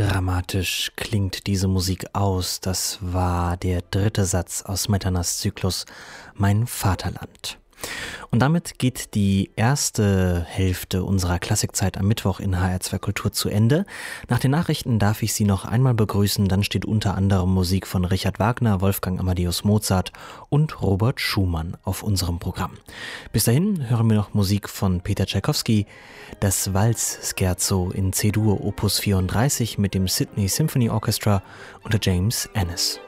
dramatisch klingt diese Musik aus. Das war der dritte Satz aus Smetanas Zyklus Mein Vaterland. Und damit geht die erste Hälfte unserer Klassikzeit am Mittwoch in HR2 Kultur zu Ende. Nach den Nachrichten darf ich Sie noch einmal begrüßen. Dann steht unter anderem Musik von Richard Wagner, Wolfgang Amadeus Mozart und Robert Schumann auf unserem Programm. Bis dahin hören wir noch Musik von Peter Tschaikowski, das Walz-Scherzo in C-Dur Opus 34 mit dem Sydney Symphony Orchestra unter James Ennis.